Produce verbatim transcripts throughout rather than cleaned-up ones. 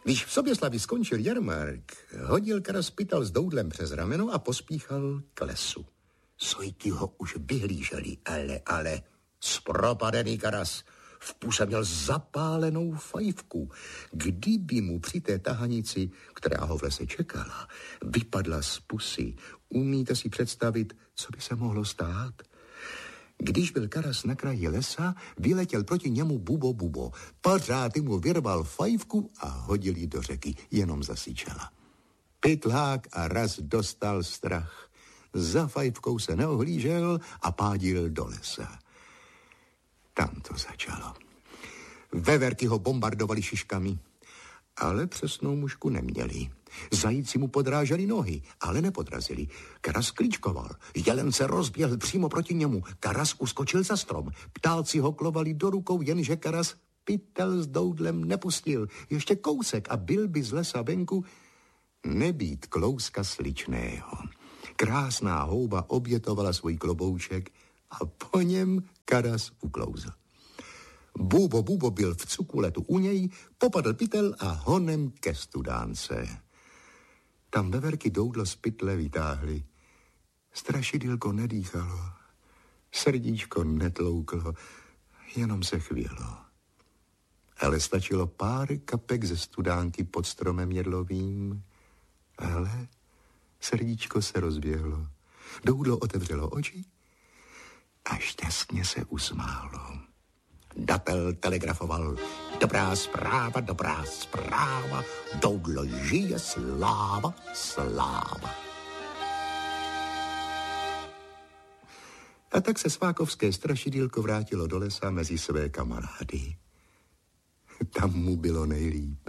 Když v Soběslavi skončil jarmark, hodil Karas pytel s doudlem přes rameno a pospíchal k lesu. Sojky ho už vyhlíželi, ale, ale, zpropadený Karas v puse měl zapálenou fajfku. Kdyby mu při té tahanici, která ho v lese čekala, vypadla z pusy, umíte si představit, co by se mohlo stát? Když byl Karas na kraji lesa, vyletěl proti němu Bubo Bubo. Pořád mu vyrval fajfku a hodil ji do řeky, jenom zasyčela. Pytlák a raz dostal strach. Za fajfkou se neohlížel a pádil do lesa. Tam to začalo. Veverky ho bombardovali šiškami, ale přesnou mušku neměli. Zajíci mu podráželi nohy, ale nepodrazili. Karas klíčkoval. Jelen se rozběhl přímo proti němu. Karas uskočil za strom. Ptáci ho klovali do rukou, jenže Karas pytel s doudlem nepustil. Ještě kousek a byl by z lesa venku nebýt klouska sličného. Krásná houba obětovala svůj klobouček a po něm Karas uklouzl. Bubo Bubo byl v cukuletu u něj, popadl pytel a honem ke studánce. Tam veverky doudlo z pytle vytáhly. Strašidilko nedýchalo, srdíčko netlouklo, jenom se chvělo. Ale stačilo pár kapek ze studánky pod stromem jedlovým, ale srdíčko se rozběhlo. Doudlo otevřelo oči a šťastně se usmálo. Datel telegrafoval: dobrá zpráva, dobrá zpráva, doudlo žije, sláva, sláva. A tak se svákovské strašidílko vrátilo do lesa mezi své kamarády. Tam mu bylo nejlíp,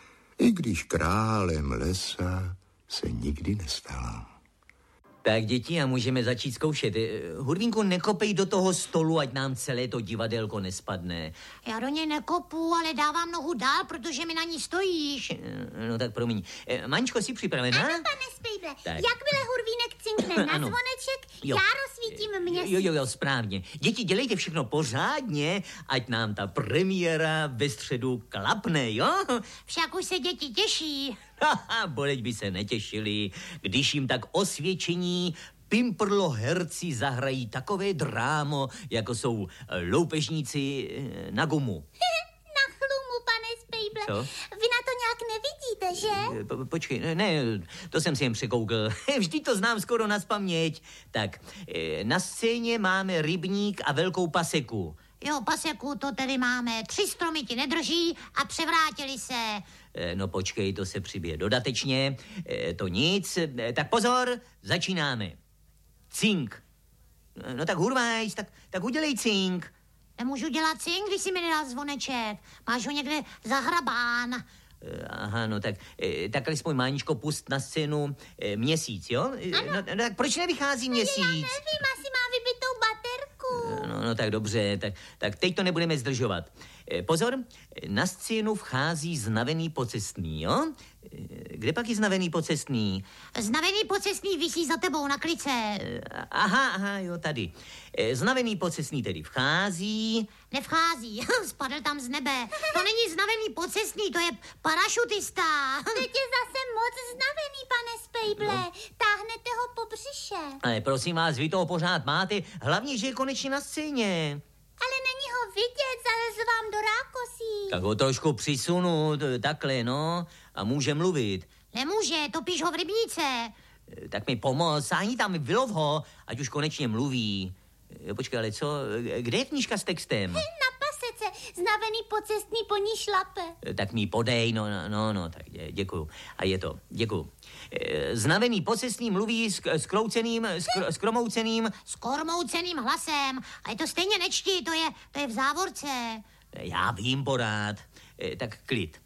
i když králem lesa se nikdy nestalo. Tak děti, a můžeme začít zkoušet. Hurvínku, nekopej do toho stolu, ať nám celé to divadelko nespadne. Já do něj nekopu, ale dávám nohu dál, protože mi na ní stojíš. No tak promiň. Maňčko, jsi připravená? Ano, pane Spejble. Jakmile Hurvínek cinkne na Ano. zvoneček, Jo. já rozsvítím měsíc. Jo, jo, jo, správně. Děti, dělejte všechno pořádně, ať nám ta premiéra ve středu klapne, jo? Však už se děti těší. Haha, boleť by se netěšili, když jim tak osvědčení pimprlo herci zahrají takové drámo, jako jsou loupežníci na gumu. Na chlumu, pane Spejble. Co? Vy na to nějak nevidíte, že? Po, počkej, ne, ne, to jsem si jen překoukl. Vždyť to znám skoro nazpaměť. Tak, na scéně máme rybník a velkou paseku. Jo, paseku, to tedy máme. Tři stromy ti nedrží a převrátili se. No počkej, to se přibije dodatečně. To nic. Tak pozor, začínáme. Cink. No tak hurvajs, tak, tak udělej cink. Nemůžu dělat cink, když si mi nedal zvoneček. Máš ho někde zahrabán. Aha, no tak, tak alespoň Máničko, pust na scénu měsíc, jo? Ano. No, no tak proč nevychází měsíc? Já nevím, asi má vybitou baterku. No, no tak dobře, tak, tak teď to nebudeme zdržovat. Pozor, na scénu vchází znavený pocestný, jo? Kde pak je znavený pocestný? Znavený pocestný visí za tebou na klice. Aha, aha, jo, tady. Znavený pocestný tedy vchází. Nevchází, spadl tam z nebe. To není znavený pocestný, to je parašutista. Teď je zase moc znavený, pane Spejble. No. Táhnete ho po břiše. Ale prosím vás, vy toho pořád máte, hlavně, že je konečně na scéně. Ale není ho vidět, zalez vám do rákosí. Tak ho trošku přisunu, t- takhle, no, a může mluvit. Nemůže, topíš ho v rybníce. Tak mi pomoz, sáhni tam, vylov ho, ať už konečně mluví. Počkej, ale co, kde je knížka s textem? Na pasece, znavený pocestný po ní šlape. Tak mi podej, no, no, no, no, tak dě, děkuju. A je to, děkuju. Znavený pocestný mluví s, s krouceným, s, kr, s kromouceným... S kormouceným hlasem. A je to stejně nečti, to je, to je v závorce. Já vím porád. Tak klid.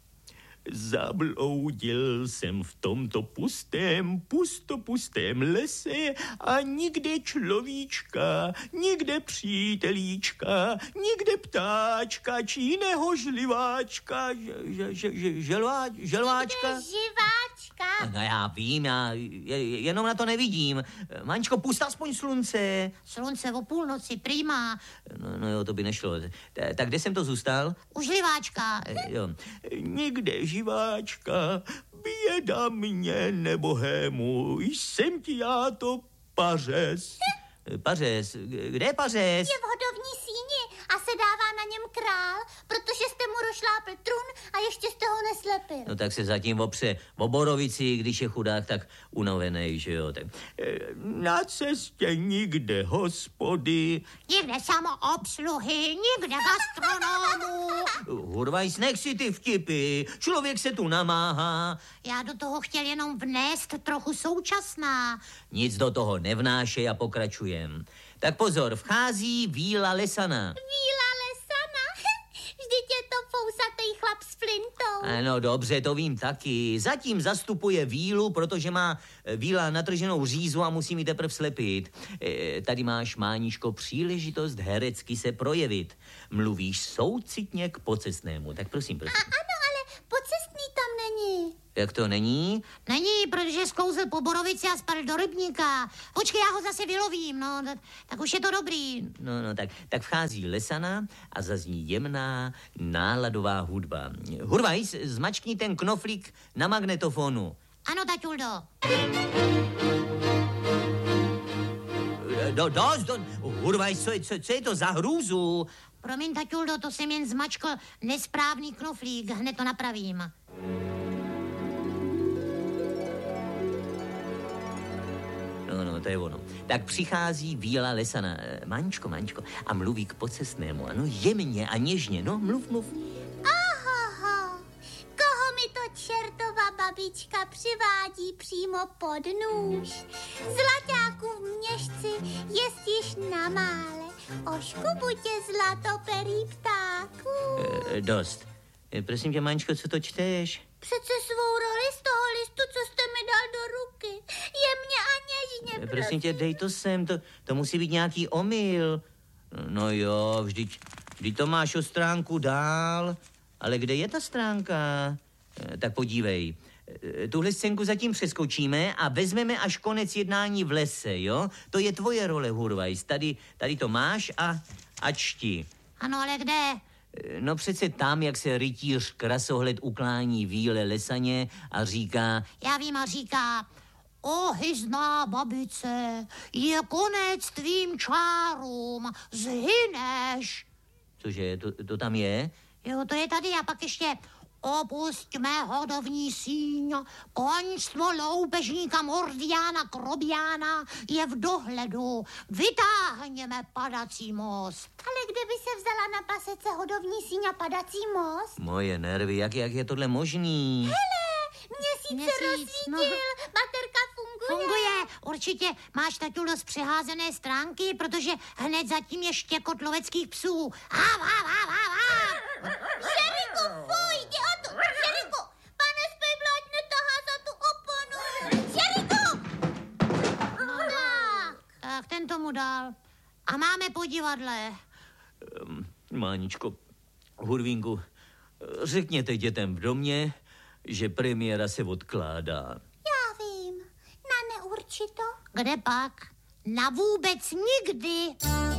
Zabloudil jsem v tomto pustém, pustopustém lese a nikde človíčka, nikde přítelíčka, nikde ptáčka, či jiného žliváčka, že, že, že, želvá, želváčka. Kde živáčka? No já vím, já jenom na to nevidím. Mančko, pust aspoň slunce. Slunce o půlnoci, prima. No, no jo, to by nešlo. Tak kde jsem to zůstal? U žliváčka. Jo. Nikde živáčka, běda mě nebohému, jsem ti já to pařez. Pařez? Kde je pařez? Je v hodovní síni a sedává na něm král, protože jste mu rošlápl trůn a ještě jste ho neslepil. No tak se zatím opře o borovici, když je chudák tak unavený, že jo. Tak, eh, na cestě nikde hospody. Nikde samoobsluhy, nikde gastronomů. Hurvajs, nech si ty vtipy, člověk se tu namáhá. Já do toho chtěl jenom vnést trochu současná. Nic do toho nevnášej a pokračujem. Tak pozor, vchází Víla Lesana. Víla Lesana? Vždyť je to fousatý chlap s flintou. Ano, dobře, to vím taky. Zatím zastupuje Vílu, protože má eh, Víla natrženou řízu a musí mi teprve slepit. E, tady máš, Máničko, příležitost herecky se projevit. Mluvíš soucitně k pocestnému. Tak prosím, prosím. A ano, ale pocestný tam není. Jak to není? Není, protože sklouzl po borovici a spadl do rybníka. Počkej, já ho zase vylovím, no, tak, tak už je to dobrý. No, no, tak, tak vchází Lesana a zazní jemná, náladová hudba. Hurvajs, zmačkni ten knoflík na magnetofonu. Ano, taťuldo. Do, dost, do, Hurvajs, co, je- co, co je to za hrůzu? Promiň, taťuldo, to jsem jen zmačkl nesprávný knoflík, hned to napravím. No, no, to je ono. Tak přichází Víla Lesana. Máničko, Máničko, a mluví k pocestnému. Ano, jemně a něžně. No, mluv, mluv. Ohoho, koho mi to čertova babička přivádí přímo pod nůž? Zlaťáku v měšci jest již na mále, oškubu tě zlatoperý ptáku. E, dost. E, prosím tě, Máničko, co to čteš? Přece svou roli z toho listu, co jste mi dal do ruky. Jemně a něžně, E, prosím tě, dej to sem, to, to musí být nějaký omyl. No jo, vždyť, vždyť to máš o stránku dál. Ale kde je ta stránka? E, tak podívej. E, tuhle scénku zatím přeskočíme a vezmeme až konec jednání v lese, jo? To je tvoje role, Hurvajs. Tady, tady to máš a, a čti. Ano, ale kde? No přece tam, jak se rytíř Krasohled uklání Víle Lesaně a říká... Já vím a říká, o hyzná babice, je konec tvým čárům, zhyneš. Cože, to, to tam je? Jo, to je tady a pak ještě opustíme hodovní síň, koňstvo loupežníka Mordiana Krobiána je v dohledu, vytáhněme padací most. Ale kde by se vzala na pasece hodovní síň a padací most? Moje nervy, jak, jak je tohle možný? Měsíc, Měsíc, se rozsvítil, no. baterka funguje. Funguje, určitě máš, taťulo, z přeházené stránky, protože hned zatím je štěkot loveckých psů. Hav, hav, hav, hav, hav. Šeriku, fuj, jdi o tu, Šeriku, pane Spejble, ať netahá za tu oponu. Šeriku! Tak. Tak ten tomu dal. A máme po divadle. Um, Máničko, Hurvínku, řekněte dětem v domě, že premiéra se odkládá. Já vím, na neurčito. Kde pak? Na vůbec nikdy.